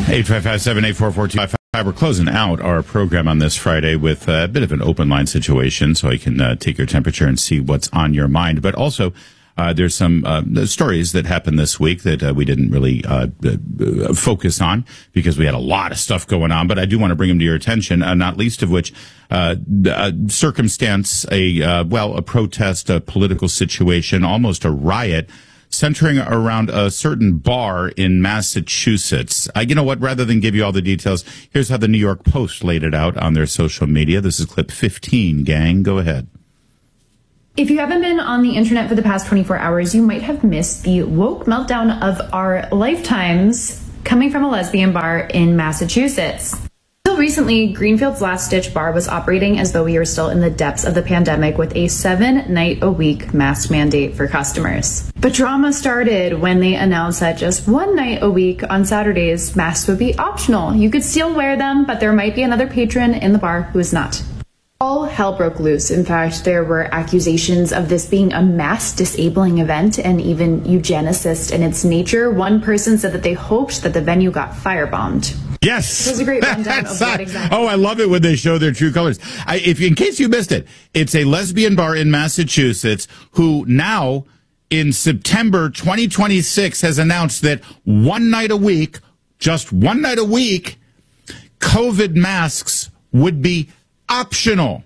855-784-4255. We're closing out our program on this Friday with a bit of an open line situation so I can take your temperature and see what's on your mind. But also, there's some stories that happened this week that we didn't really focus on because we had a lot of stuff going on. But I do want to bring them to your attention, not least of which circumstance, a protest, a political situation, almost a riot, centering around a certain bar in Massachusetts. You know what? Rather than give you all the details, here's how the New York Post laid it out on their social media. This is clip 15, gang. Go ahead. If you haven't been on the internet for the past 24 hours, you might have missed the woke meltdown of our lifetimes coming from a lesbian bar in Massachusetts. Until recently, Greenfield's Last Ditch Bar was operating as though we were still in the depths of the pandemic with a 7-night-a-week mask mandate for customers. But drama started when they announced that just one night a week on Saturdays, masks would be optional. You could still wear them, but there might be another patron in the bar who is not. All hell broke loose. In fact, there were accusations of this being a mass disabling event and even eugenicist in its nature. One person said that they hoped that the venue got firebombed. Yes. It was a great rundown of what exactly. Oh, I love it when they show their true colors. In case you missed it, it's a lesbian bar in Massachusetts who now, in September 2026, has announced that one night a week, just one night a week, COVID masks would be optional.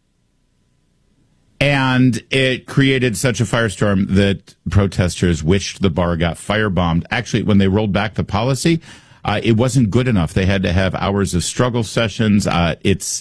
And it created such a firestorm that protesters wished the bar got firebombed. Actually, when they rolled back the policy, it wasn't good enough. They had to have hours of struggle sessions. But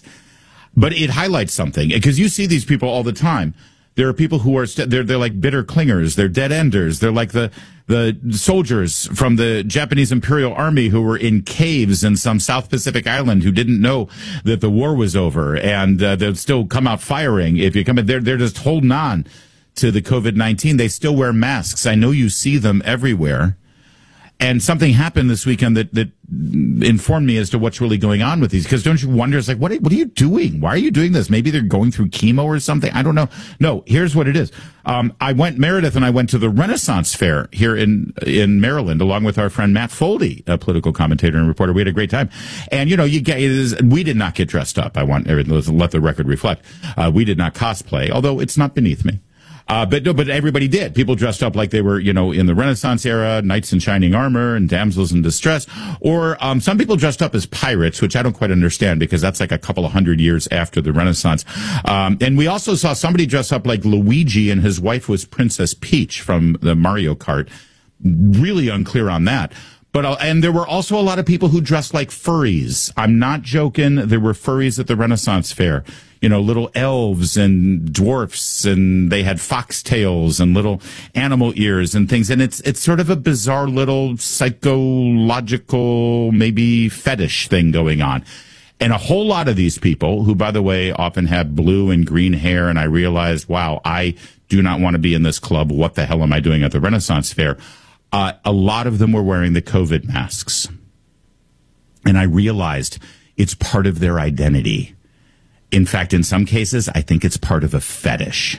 it highlights something because you see these people all the time. There are people who are they're like bitter clingers. They're dead enders. They're like the soldiers from the Japanese Imperial Army who were in caves in some South Pacific island who didn't know that the war was over, and they'll still come out firing if you come in. They're just holding on to the COVID-19. They still wear masks. I know you see them everywhere. And something happened this weekend that informed me as to what's really going on with these. Because don't you wonder, it's like, what are you doing? Why are you doing this? Maybe they're going through chemo or something. I don't know. No, here's what it is. Meredith and I went to the Renaissance Fair here in Maryland, along with our friend Matt Foldy, a political commentator and reporter. We had a great time. And, we did not get dressed up. I want to let the record reflect. We did not cosplay, although it's not beneath me. But everybody did. People dressed up like they were, in the Renaissance era, knights in shining armor and damsels in distress. Or some people dressed up as pirates, which I don't quite understand because that's like a couple of 100 years after the Renaissance. And we also saw somebody dress up like Luigi and his wife was Princess Peach from the Mario Kart. Really unclear on that. And there were also a lot of people who dressed like furries. I'm not joking. There were furries at the Renaissance Fair. Little elves and dwarfs, and they had foxtails and little animal ears and things. And it's sort of a bizarre little psychological, maybe fetish thing going on. And a whole lot of these people, who, by the way, often have blue and green hair, and I realized, wow, I do not want to be in this club. What the hell am I doing at the Renaissance Fair? A lot of them were wearing the COVID masks. And I realized it's part of their identity. In fact, in some cases, I think it's part of a fetish.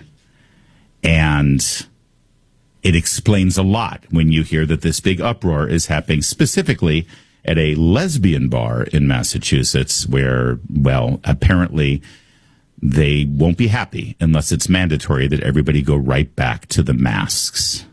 And it explains a lot when you hear that this big uproar is happening specifically at a lesbian bar in Massachusetts where, apparently they won't be happy unless it's mandatory that everybody go right back to the masks.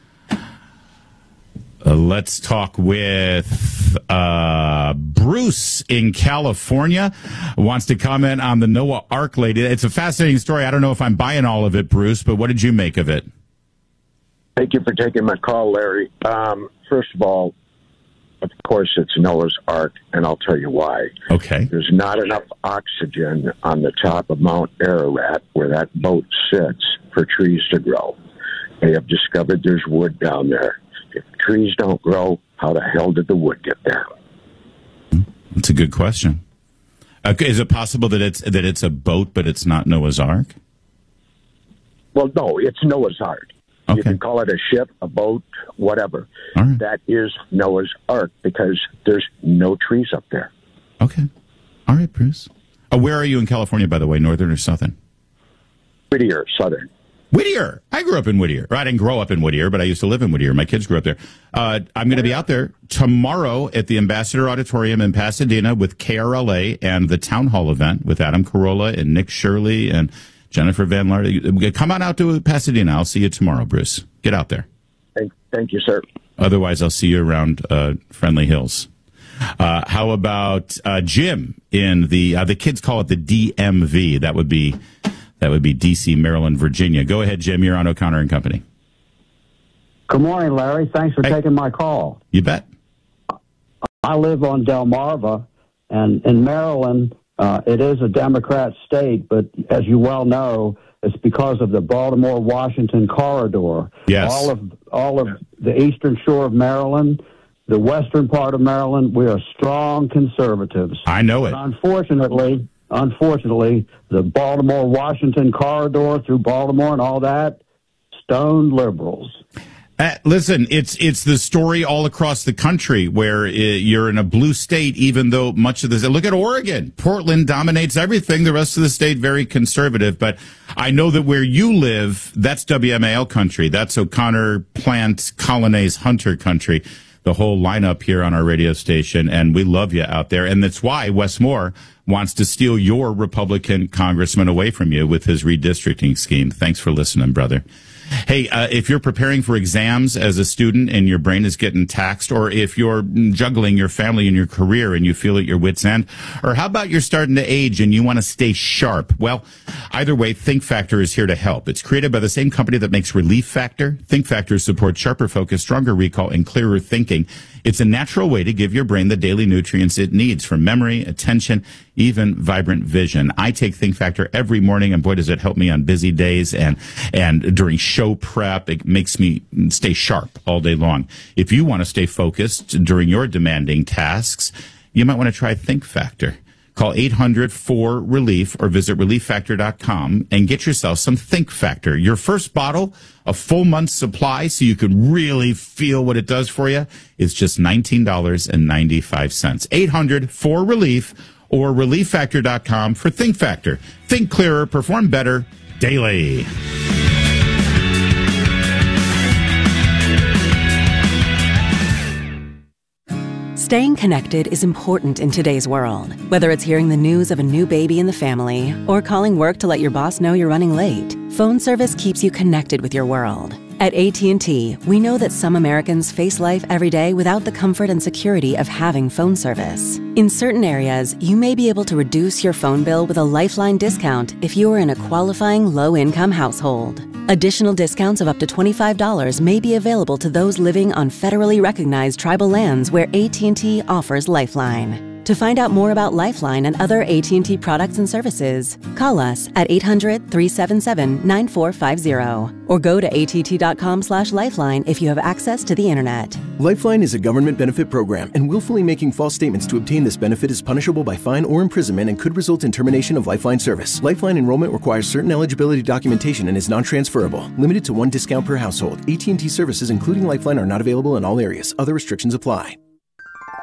Let's talk with Bruce in California. Wants to comment on the Noah Ark lady. It's a fascinating story. I don't know if I'm buying all of it, Bruce, but what did you make of it? Thank you for taking my call, Larry. First of all, of course, it's Noah's Ark, and I'll tell you why. Okay. There's not enough oxygen on the top of Mount Ararat, where that boat sits, for trees to grow. They have discovered there's wood down there. If trees don't grow, how the hell did the wood get there? That's a good question. Is it possible that it's a boat, but it's not Noah's Ark? Well, no, it's Noah's Ark. Okay. You can call it a ship, a boat, whatever. All right. That is Noah's Ark because there's no trees up there. Okay. All right, Bruce. Where are you in California, by the way, northern or southern? Prettier, southern. Whittier. I grew up in Whittier. I didn't grow up in Whittier, but I used to live in Whittier. My kids grew up there. I'm going to be out there tomorrow at the Ambassador Auditorium in Pasadena with KRLA and the Town Hall event with Adam Carolla and Nick Shirley and Jennifer Van Laar. Come on out to Pasadena. I'll see you tomorrow, Bruce. Get out there. Thank you, sir. Otherwise, I'll see you around Friendly Hills. How about Jim in the kids call it the DMV. That would be D.C., Maryland, Virginia. Go ahead, Jim. You're on O'Connor and Company. Good morning, Larry. Thanks for taking my call. You bet. I live on Delmarva, and in Maryland, it is a Democrat state, but as you well know, it's because of the Baltimore-Washington corridor. Yes. All of the eastern shore of Maryland, the western part of Maryland, we are strong conservatives. I know it. But unfortunately, the Baltimore-Washington corridor through Baltimore and all that, stoned liberals. Listen, it's the story all across the country where you're in a blue state, even though much of this. Look at Oregon. Portland dominates everything. The rest of the state very conservative. But I know that where you live, that's WMAL country. That's O'Connor, Plant, Colonnais, Hunter country. The whole lineup here on our radio station, and we love you out there. And that's why Wes Moore wants to steal your Republican congressman away from you with his redistricting scheme. Thanks for listening, brother. Hey, if you're preparing for exams as a student and your brain is getting taxed, or if you're juggling your family and your career and you feel at your wit's end, or how about you're starting to age and you want to stay sharp? Well, either way, Think Factor is here to help. It's created by the same company that makes Relief Factor. Think Factor supports sharper focus, stronger recall, and clearer thinking. It's a natural way to give your brain the daily nutrients it needs for memory, attention, even vibrant vision. I take Think Factor every morning, and boy, does it help me on busy days and during show prep. It makes me stay sharp all day long. If you want to stay focused during your demanding tasks, you might want to try Think Factor. Call 800-4RELIEF or visit relieffactor.com and get yourself some Think Factor. Your first bottle, a full month's supply, so you can really feel what it does for you, is just $19.95. 800-4RELIEF or relieffactor.com for Think Factor. Think clearer, perform better daily. Staying connected is important in today's world. Whether it's hearing the news of a new baby in the family or calling work to let your boss know you're running late, phone service keeps you connected with your world. At AT&T, we know that some Americans face life every day without the comfort and security of having phone service. In certain areas, you may be able to reduce your phone bill with a Lifeline discount if you are in a qualifying low-income household. Additional discounts of up to $25 may be available to those living on federally recognized tribal lands where AT&T offers Lifeline. To find out more about Lifeline and other AT&T products and services, call us at 800-377-9450 or go to att.com/lifeline if you have access to the internet. Lifeline is a government benefit program, and willfully making false statements to obtain this benefit is punishable by fine or imprisonment and could result in termination of Lifeline service. Lifeline enrollment requires certain eligibility documentation and is non-transferable. Limited to one discount per household. AT&T services, including Lifeline, are not available in all areas. Other restrictions apply.